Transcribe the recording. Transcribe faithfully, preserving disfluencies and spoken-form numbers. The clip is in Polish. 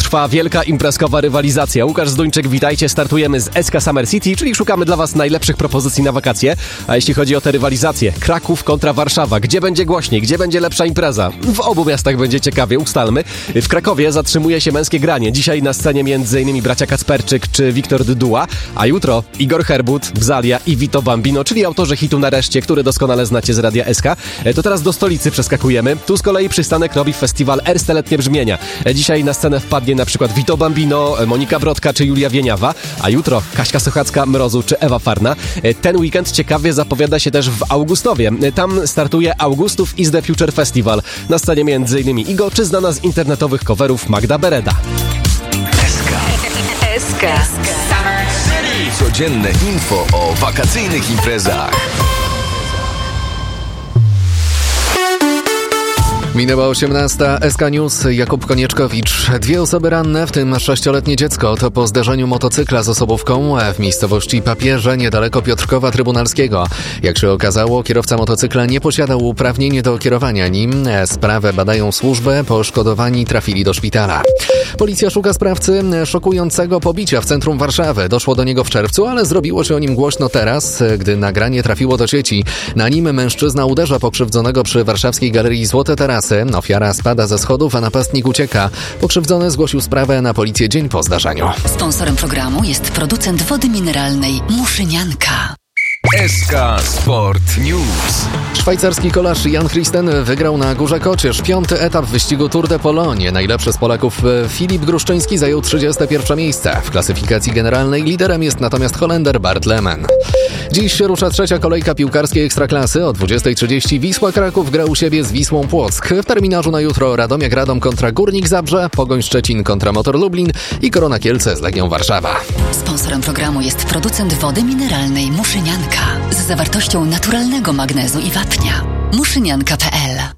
trwa wielka imprezkowa rywalizacja. Łukasz Zduńczyk, witajcie, startujemy z S K Summer City, czyli szukamy dla Was najlepszych propozycji na wakacje. A jeśli chodzi o te rywalizacje, Kraków kontra Warszawa, gdzie będzie głośniej, gdzie będzie lepsza impreza? W obu miastach będzie ciekawie, ustalmy. W Krakowie zatrzymuje się męskie granie. Dzisiaj na scenie między innymi bracia Kacperczyk czy Wiktor Dyduła, a jutro Igor Herbut, Bzalia i Vito Bambino, czyli autorzy hitu Nareszcie, który doskonale znacie z Radia S K. To teraz do stolicy przeskakujemy. Tu z kolei przystanek robi festiwal Ersteletnie Brzmienia. Dzisiaj na scenę wpadnie na przykład Vito Bambino, Monika Brodka czy Julia Wieniawa, a jutro Kaśka Sochacka, Mrozu czy Ewa Farna. Ten weekend ciekawie zapowiada się też w Augustowie. Tam startuje Augustów is the Future Festival. Na scenie między innymi Igo czy znana z internetowych coverów Magda Bereda. S K. S K. Codzienne info o wakacyjnych imprezach. Minęła osiemnasta. S K News, Jakub Konieczkowicz. Dwie osoby ranne, w tym sześcioletnie dziecko, to po zderzeniu motocykla z osobówką w miejscowości Papierze, niedaleko Piotrkowa Trybunalskiego. Jak się okazało, kierowca motocykla nie posiadał uprawnień do kierowania nim. Sprawę badają służby, poszkodowani trafili do szpitala. Policja szuka sprawcy szokującego pobicia w centrum Warszawy. Doszło do niego w czerwcu, ale zrobiło się o nim głośno teraz, gdy nagranie trafiło do sieci. Na nim mężczyzna uderza pokrzywdzonego przy warszawskiej Galerii Złote Tarasy. Ofiara spada ze schodów, a napastnik ucieka. Pokrzywdzony zgłosił sprawę na policję dzień po zdarzeniu. Sponsorem programu jest producent wody mineralnej Muszynianka. S K Sport News. Szwajcarski kolarz Jan Christen wygrał na Górze Kocież piąty etap wyścigu Tour de Pologne. Najlepszy z Polaków Filip Gruszczyński zajął trzydzieste pierwsze miejsce. W klasyfikacji generalnej liderem jest natomiast Holender Bart Lemen. Dziś rusza trzecia kolejka piłkarskiej Ekstraklasy. O dwudziestej trzydzieści Wisła Kraków gra u siebie z Wisłą Płock. W terminarzu na jutro Radomiak Radom kontra Górnik Zabrze, Pogoń Szczecin kontra Motor Lublin i Korona Kielce z Legią Warszawa. Sponsorem programu jest producent wody mineralnej Muszynianka z zawartością naturalnego magnezu i wapnia. muszynianka kropka p l